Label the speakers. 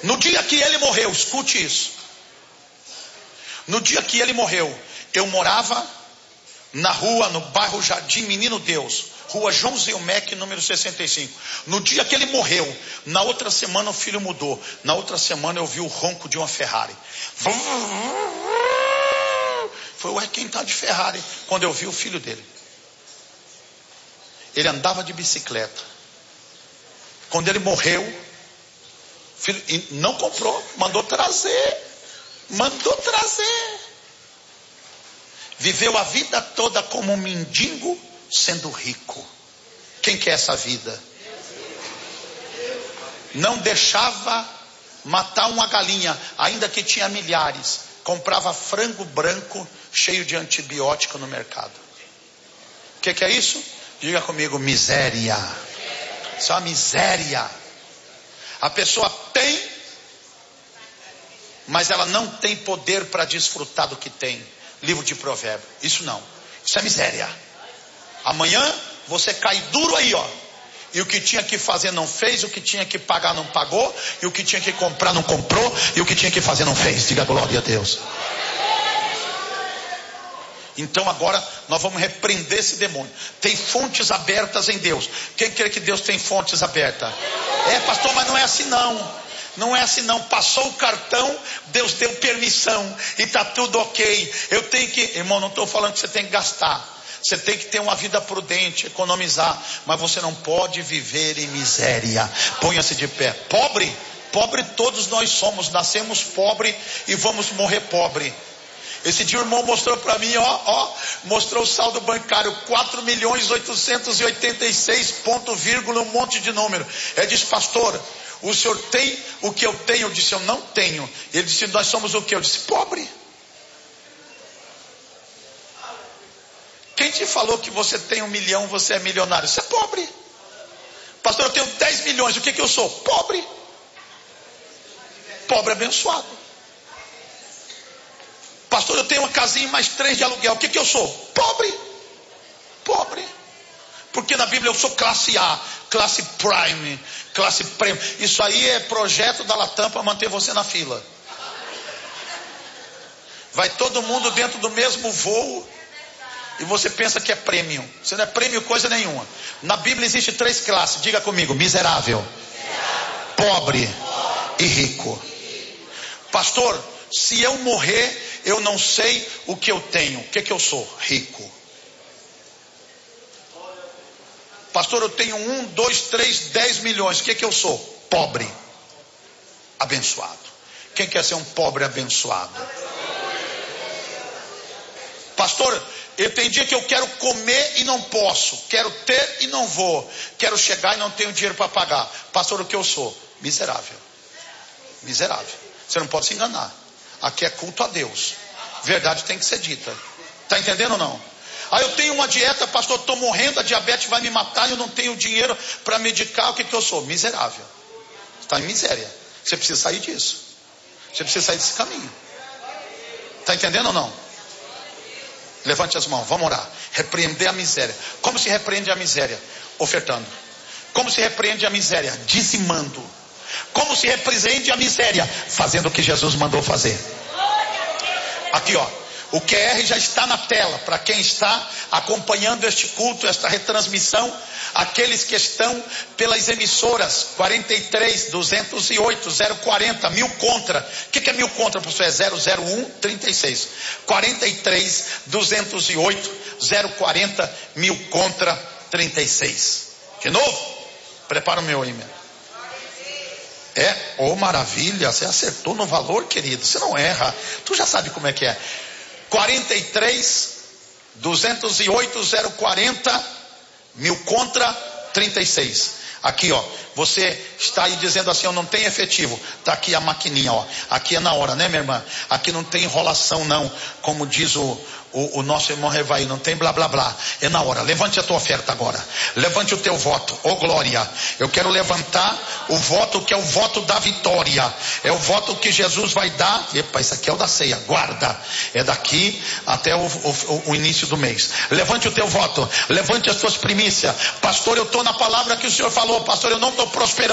Speaker 1: No dia que ele morreu, escute isso. No dia que ele morreu, eu morava na rua, no bairro Jardim Menino Deus, rua João Zilmec, número 65. No dia que ele morreu, na outra semana o filho mudou. Na outra semana eu vi o ronco de uma Ferrari. Foi, ué, quem está de Ferrari? Quando eu vi o filho dele. Ele andava de bicicleta. Quando ele morreu, filho, não comprou, mandou trazer. Viveu a vida toda como um mendigo, sendo rico. Quem quer essa vida? Não deixava matar uma galinha, ainda que tinha milhares. Comprava frango branco, cheio de antibiótico no mercado. O que é isso? Diga comigo, miséria. Isso é uma miséria. A pessoa tem, mas ela não tem poder para desfrutar do que tem. Livro de Provérbios. Isso não. Isso é miséria. Amanhã você cai duro aí, ó. E o que tinha que fazer não fez, o que tinha que pagar não pagou, e o que tinha que comprar não comprou, e o que tinha que fazer não fez. Diga glória a Deus. Então agora nós vamos repreender esse demônio. Tem fontes abertas em Deus. Quem crê que Deus tem fontes abertas? É, pastor, mas não é assim não. Não é assim não. Passou o cartão, Deus deu permissão e está tudo ok. Eu tenho que, irmão, não estou falando que você tem que gastar. Você tem que ter uma vida prudente, economizar. Mas você não pode viver em miséria. Ponha-se de pé. Pobre todos nós somos. Nascemos pobre e vamos morrer pobre. Esse dia o irmão mostrou para mim, mostrou o saldo bancário, 4.886 ponto vírgula, um monte de número. Ele disse, pastor, o senhor tem o que eu tenho? Eu disse, eu não tenho. Ele disse, nós somos o que? Eu disse, pobre. Quem te falou que você tem 1 milhão, você é milionário? Você é pobre. Pastor, eu tenho 10 milhões, o que eu sou? Pobre. Pobre abençoado. Pastor, eu tenho uma casinha mais 3 de aluguel, o que eu sou? Pobre. Porque na Bíblia eu sou classe A, classe Prime, classe Premium. Isso aí é projeto da Latam para manter você na fila. Vai todo mundo dentro do mesmo voo e você pensa que é Premium. Você não é Premium coisa nenhuma. Na Bíblia existe 3 classes, diga comigo, miserável, pobre e rico. Pastor, se eu morrer, eu não sei o que eu tenho. O que eu sou? Rico. Pastor, eu tenho 1, 2, 3, 10 milhões. O que eu sou? Pobre. Abençoado. Quem quer ser um pobre abençoado? Pastor, eu tenho dia que eu quero comer e não posso. Quero ter e não vou. Quero chegar e não tenho dinheiro para pagar. Pastor, o que eu sou? Miserável. Miserável. Você não pode se enganar. Aqui é culto a Deus. Verdade tem que ser dita. Está entendendo ou não? Eu tenho uma dieta, pastor, estou morrendo, a diabetes vai me matar, eu não tenho dinheiro para medicar. O que eu sou? Miserável. Está em miséria. Você precisa sair disso. Você precisa sair desse caminho. Está entendendo ou não? Levante as mãos, vamos orar. Repreender a miséria. Como se repreende a miséria? Ofertando. Como se repreende a miséria? Dizimando. Como se repreende a miséria? Fazendo o que Jesus mandou fazer. Aqui, ó. O QR já está na tela. Para quem está acompanhando este culto, esta retransmissão. Aqueles que estão pelas emissoras 43, 208, 040, 1000 contra. O que é 1000 contra, professor? É 001, 36. 43, 208, 040, 1000 contra, 36. De novo? Prepara o meu e-mail. Maravilha, você acertou no valor, querido. Você não erra. Tu já sabe como é que é. 43, 208, 040, 1000 contra, 36. Aqui, ó. Você está aí dizendo assim, eu não tenho efetivo. Está aqui a maquininha, ó. Aqui é na hora, né, minha irmã? Aqui não tem enrolação, não. Como diz o nosso irmão Revaí, não tem blá blá blá. É na hora. Levante a tua oferta agora. Levante o teu voto. Ô glória. Eu quero levantar o voto que é o voto da vitória. É o voto que Jesus vai dar. Epa, isso aqui é o da ceia. Guarda. É daqui até o início do mês. Levante o teu voto. Levante as tuas primícias. Pastor, eu estou na palavra que o Senhor falou. Pastor, eu não estou prosperando.